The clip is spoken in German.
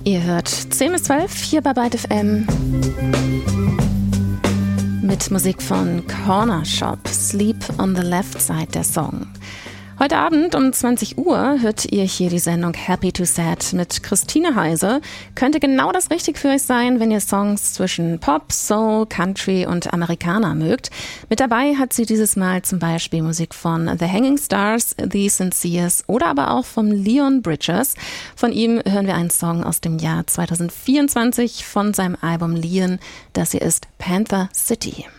Ihr hört 10 bis 12 hier bei Byte FM mit Musik von Corner Shop, Sleep on the Left Side, der Song. Heute Abend um 20 Uhr hört ihr hier die Sendung Happy to Sad mit Christine Heise. Könnte genau das richtig für euch sein, wenn ihr Songs zwischen Pop, Soul, Country und Amerikaner mögt. Mit dabei hat sie dieses Mal zum Beispiel Musik von The Hanging Stars, The Sinceres oder aber auch von Leon Bridges. Von ihm hören wir einen Song aus dem Jahr 2024 von seinem Album Leon. Das hier ist Panther City.